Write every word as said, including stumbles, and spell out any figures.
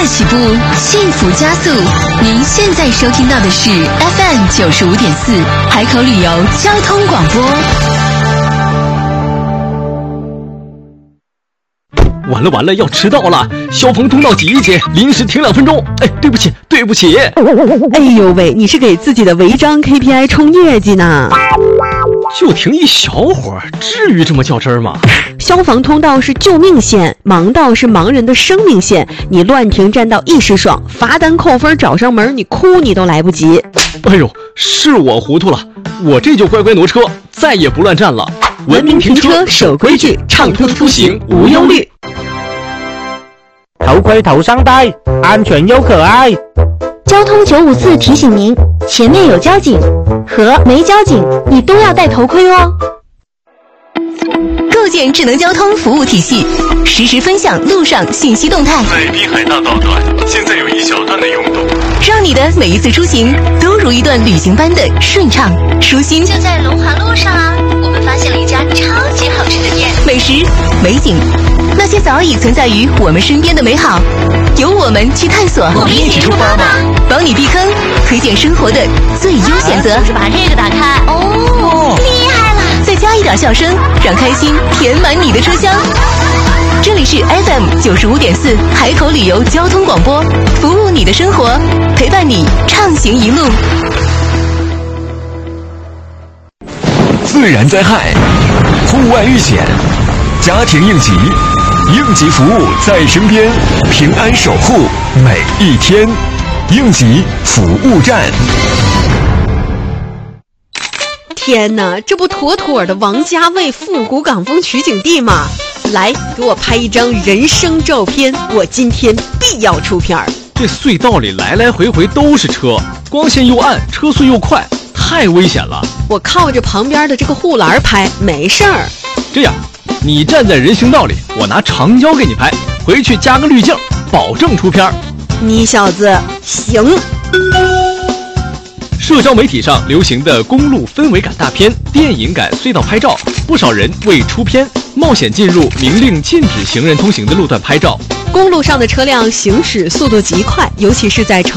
起步，幸福加速。您现在收听到的是 F M 九十五点四海口旅游交通广播。 完了完了，要迟到了！消防通道挤一挤，临时停两分钟。哎，对不起，对不起。 哎呦喂，你是给自己的违章 K P I 冲业绩呢？ 就停一小会儿，至于这么较真儿吗？ 消防通道是救命线，盲道是盲人的生命线。你乱停占道一时爽，罚单扣分找上门，你哭你都来不及。 哎呦，是我糊涂了，我这就乖乖挪车，再也不乱站了。 文明停车，守规矩，畅通出行无忧虑。 头盔头上戴，安全又可爱。 交通九五四提醒您，前面有交警和没交警，你都要戴头盔哦。 构建智能交通服务体系，实时分享路上信息动态。 在滨海大道段，现在有一小段的拥堵， 让你的每一次出行都如一段旅行般的顺畅舒心。 就在龙华路上啊，我们发现了一家超级好吃的店， 美食、美景，那些早已存在于我们身边的美好，由我们去探索。 我们一起出发吧！ 帮你避坑，推荐生活的最优选择。 就是把这个打开哦，厉害了！ 再加一点笑声，让开心填满你的车厢。这里是 F M 九十五点四海口旅游交通广播，服务你的生活，陪伴你畅行一路。 自然灾害、户外遇险、家庭应急，应急服务在身边，平安守护每一天。应急服务站。 天哪，这不妥妥的王家卫复古港风取景地吗？来，给我拍一张人生照片，我今天必要出片儿。 这隧道里来来回回都是车，光线又暗，车速又快，太危险了。 我靠着旁边的这个护栏拍，没事儿。 这样，你站在人行道里，我拿长焦给你拍，回去加个滤镜，保证出片儿。 你小子行。 社交媒体上流行的公路氛围感大片、电影感隧道拍照，不少人为出片冒险进入明令禁止行人通行的路段拍照。 公路上的车辆行驶速度极快，尤其是在城